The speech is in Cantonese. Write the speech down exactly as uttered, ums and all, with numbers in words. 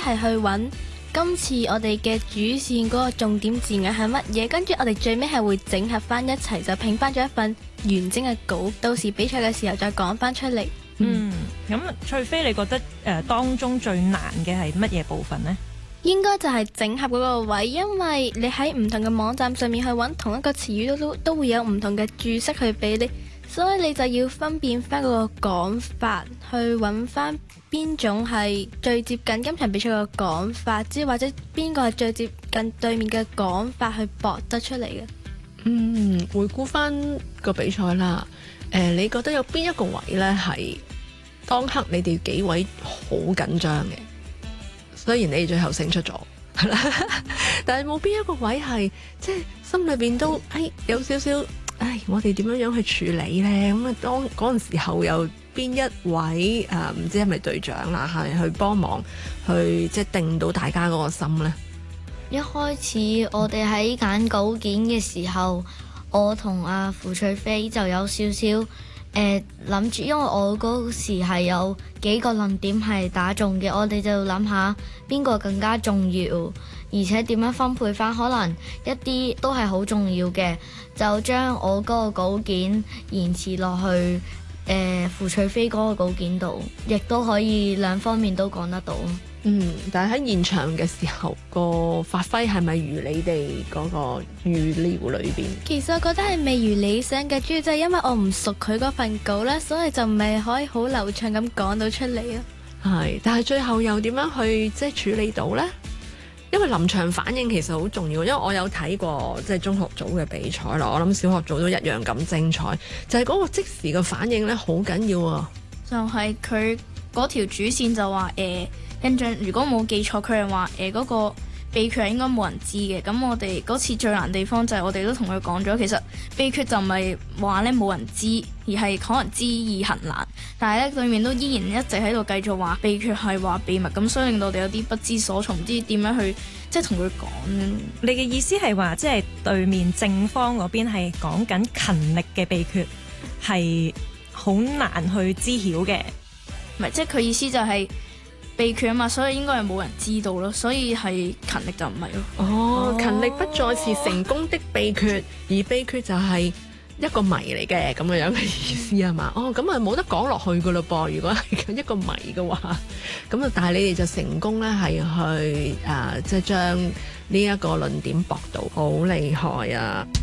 係去揾今次我哋嘅主線嗰個重點字眼係乜嘢，跟住我哋最尾係會整合翻一齊，就拼翻咗一份完整嘅稿，到時比賽嘅時候再講翻出嚟。 嗯，咁翠菲你覺得誒、呃、當中最難嘅係乜嘢部分呢？ 應該就係整合嗰個位，因為你喺唔同嘅網站上面去揾同一個詞語都都都會有唔同嘅注釋去俾你，所以你就要分辨翻嗰個講法，去揾翻邊種係最接近今場比賽嘅講法，之或者邊個係最接近對面嘅講法去駁得出嚟嘅。 嗯，回顧翻個比賽啦，誒、呃，你覺得有邊一個位呢係當刻你哋幾位好緊張嘅？雖然你哋最後勝出咗，但係冇邊一個位係即係心裏邊都誒有少少，唉，我哋點樣樣去處理呢？咁啊，當嗰陣時候有邊一位誒唔、呃、知係咪隊長啦，係去幫忙去即係定到大家嗰個心呢？ 一開始我哋喺揀稿件嘅時候，我同阿傅翠菲就有少少誒諗住，因為我嗰時係有幾個論點係打中嘅，我哋就諗下邊個更加重要，而且點樣分配翻，可能一啲都係好重要嘅，就將我嗰個稿件延遲落去誒傅翠菲嗰個稿件度，亦都可以兩方面都講得到。 嗯，但係喺現場嘅時候，個發揮係咪如你哋嗰個預料裏邊？ 其實我覺得係未如理想嘅，主要就係因為我唔熟佢嗰份稿啦，所以就未可以好流暢咁講到出嚟啊。 係，但係最後又點樣去即係處理到呢？因為臨場反應其實好重要，因為我有睇過即係中學組嘅比賽啦，我諗小學組都一樣咁精彩，就係嗰個即時嘅反應咧，好緊要啊！ 就係佢嗰條主線就話誒。印象如果冇記錯，佢係話誒嗰個秘訣係應該冇人知嘅。咁我哋嗰次最難地方就係我哋都同佢講咗，其實秘訣就唔係話咧冇人知，而係可能知易行難。但係咧對面都依然一直喺度繼續話秘訣係話秘密，咁所以令到我哋有啲不知所措，唔知點樣去即係同佢講。 你嘅意思係話即係對面正方嗰邊係講緊勤力嘅秘訣係好難去知曉嘅？ 唔係，即係佢意思就係、是。秘訣啊嘛，所以應該係冇人知道咯，所以係勤力就唔係咯。 哦，勤力不再是成功的秘訣，而秘訣就係一個謎嚟嘅咁樣樣嘅意思啊嘛。哦，咁啊冇得講落去噶咯噃，如果係一個謎嘅話，咁啊，但係你哋就成功咧，係去誒，即係將呢一個論點駁到好厲害啊！